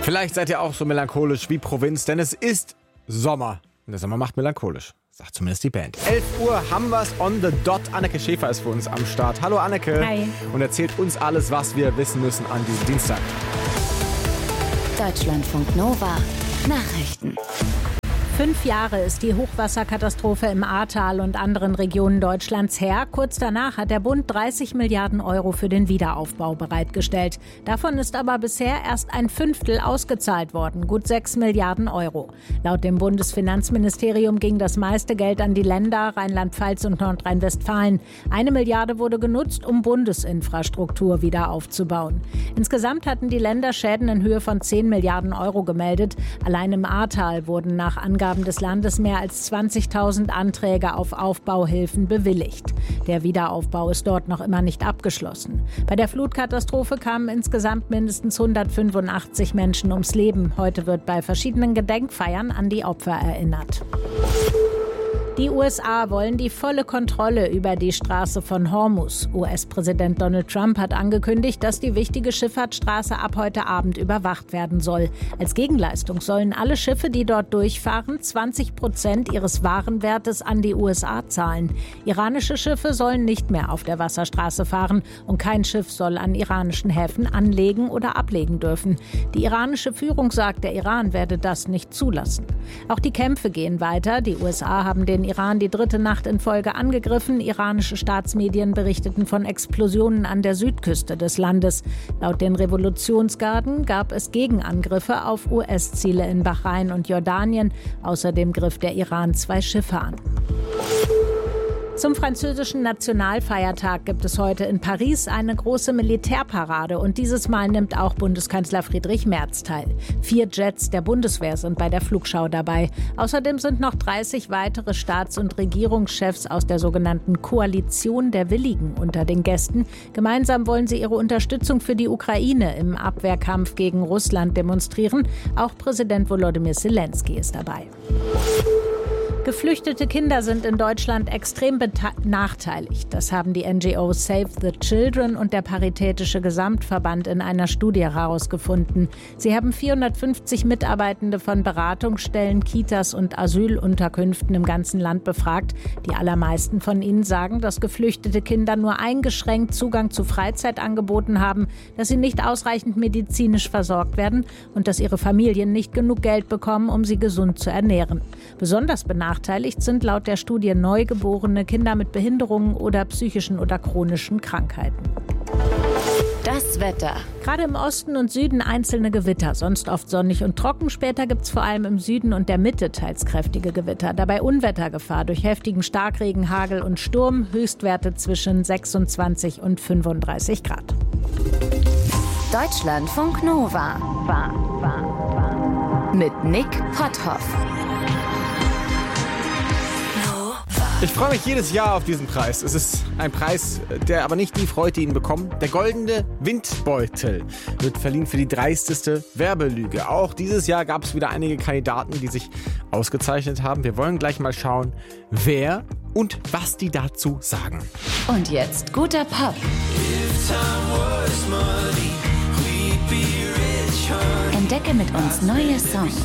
Vielleicht seid ihr auch so melancholisch wie Provinz, denn es ist Sommer. Und der Sommer macht melancholisch, sagt zumindest die Band. 11 Uhr haben wir's on the dot. Anneke Schäfer ist für uns am Start. Hallo Anneke. Hi. Und erzählt uns alles, was wir wissen müssen an diesem Dienstag. Deutschlandfunk Nova Nachrichten. 5 Jahre ist die Hochwasserkatastrophe im Ahrtal und anderen Regionen Deutschlands her. Kurz danach hat der Bund 30 Milliarden Euro für den Wiederaufbau bereitgestellt. Davon ist aber bisher erst ein Fünftel ausgezahlt worden, gut 6 Milliarden Euro. Laut dem Bundesfinanzministerium ging das meiste Geld an die Länder Rheinland-Pfalz und Nordrhein-Westfalen. 1 Milliarde wurde genutzt, um Bundesinfrastruktur wieder aufzubauen. Insgesamt hatten die Länder Schäden in Höhe von 10 Milliarden Euro gemeldet. Allein im Ahrtal wurden nach Angaben des Landes mehr als 20.000 Anträge auf Aufbauhilfen bewilligt. Der Wiederaufbau ist dort noch immer nicht abgeschlossen. Bei der Flutkatastrophe kamen insgesamt mindestens 185 Menschen ums Leben. Heute wird bei verschiedenen Gedenkfeiern an die Opfer erinnert. Die USA wollen die volle Kontrolle über die Straße von Hormuz. US-Präsident Donald Trump hat angekündigt, dass die wichtige Schifffahrtsstraße ab heute Abend überwacht werden soll. Als Gegenleistung sollen alle Schiffe, die dort durchfahren, 20% ihres Warenwertes an die USA zahlen. Iranische Schiffe sollen nicht mehr auf der Wasserstraße fahren und kein Schiff soll an iranischen Häfen anlegen oder ablegen dürfen. Die iranische Führung sagt, der Iran werde das nicht zulassen. Auch die Kämpfe gehen weiter. Die USA haben den Iran die 3. Nacht in Folge angegriffen. Iranische Staatsmedien berichteten von Explosionen an der Südküste des Landes. Laut den Revolutionsgarden gab es Gegenangriffe auf US-Ziele in Bahrain und Jordanien. Außerdem griff der Iran 2 Schiffe an. Zum französischen Nationalfeiertag gibt es heute in Paris eine große Militärparade und dieses Mal nimmt auch Bundeskanzler Friedrich Merz teil. 4 Jets der Bundeswehr sind bei der Flugschau dabei. Außerdem sind noch 30 weitere Staats- und Regierungschefs aus der sogenannten Koalition der Willigen unter den Gästen. Gemeinsam wollen sie ihre Unterstützung für die Ukraine im Abwehrkampf gegen Russland demonstrieren. Auch Präsident Volodymyr Zelensky ist dabei. Geflüchtete Kinder sind in Deutschland extrem benachteiligt. Das haben die NGOs Save the Children und der Paritätische Gesamtverband in einer Studie herausgefunden. Sie haben 450 Mitarbeitende von Beratungsstellen, Kitas und Asylunterkünften im ganzen Land befragt. Die allermeisten von ihnen sagen, dass geflüchtete Kinder nur eingeschränkt Zugang zu Freizeitangeboten haben, dass sie nicht ausreichend medizinisch versorgt werden und dass ihre Familien nicht genug Geld bekommen, um sie gesund zu ernähren. Besonders benachteiligt sind laut der Studie neugeborene Kinder mit Behinderungen oder psychischen oder chronischen Krankheiten. Das Wetter. Gerade im Osten und Süden einzelne Gewitter, sonst oft sonnig und trocken. Später gibt es vor allem im Süden und der Mitte teils kräftige Gewitter. Dabei Unwettergefahr durch heftigen Starkregen, Hagel und Sturm. Höchstwerte zwischen 26 und 35 Grad. Deutschlandfunk Nova. Mit Nick Potthoff. Ich freue mich jedes Jahr auf diesen Preis. Es ist ein Preis, der aber nicht die freut, die ihn bekommen. Der goldene Windbeutel wird verliehen für die dreisteste Werbelüge. Auch dieses Jahr gab es wieder einige Kandidaten, die sich ausgezeichnet haben. Wir wollen gleich mal schauen, wer und was die dazu sagen. Und jetzt guter Pop. Entdecke mit uns neue Songs.